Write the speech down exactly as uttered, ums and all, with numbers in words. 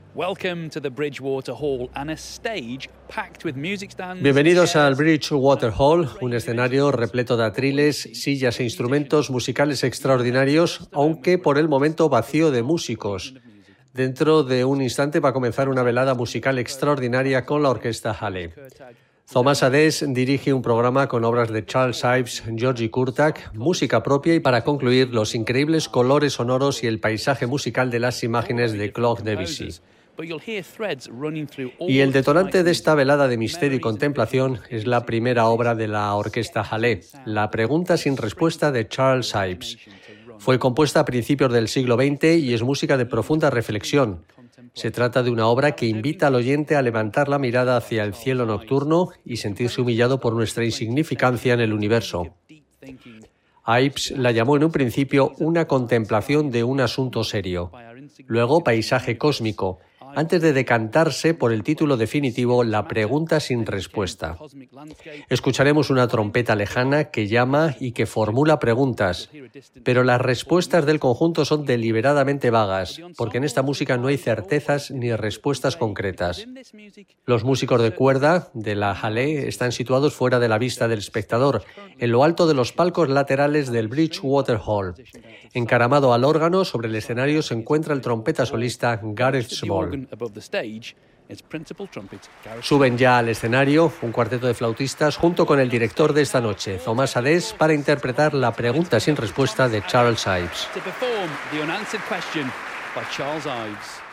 Bienvenidos al Bridgewater Hall, un escenario repleto de atriles, sillas e instrumentos musicales extraordinarios, aunque por el momento vacío de músicos. Dentro de un instante va a comenzar una velada musical extraordinaria con la orquesta Hale. Thomas Adès dirige un programa con obras de Charles Ives, György Kurták, música propia y para concluir los increíbles colores sonoros y el paisaje musical de las imágenes de Claude Debussy. Y el detonante de esta velada de misterio y contemplación es la primera obra de la orquesta Hale, La pregunta sin respuesta de Charles Ives. Fue compuesta a principios del siglo veinte y es música de profunda reflexión. Se trata de una obra que invita al oyente a levantar la mirada hacia el cielo nocturno y sentirse humillado por nuestra insignificancia en el universo. Ives la llamó en un principio una contemplación de un asunto serio, luego paisaje cósmico, antes de decantarse por el título definitivo La pregunta sin respuesta. Escucharemos una trompeta lejana que llama y que formula preguntas, pero las respuestas del conjunto son deliberadamente vagas, porque en esta música no hay certezas ni respuestas concretas. Los músicos de cuerda de la Hale están situados fuera de la vista del espectador, en lo alto de los palcos laterales del Bridgewater Hall. Encaramado al órgano, sobre el escenario se encuentra el trompeta solista Gareth Small. Suben ya al escenario un cuarteto de flautistas junto con el director de esta noche, Thomas Adès, para interpretar La pregunta sin respuesta de Charles Ives.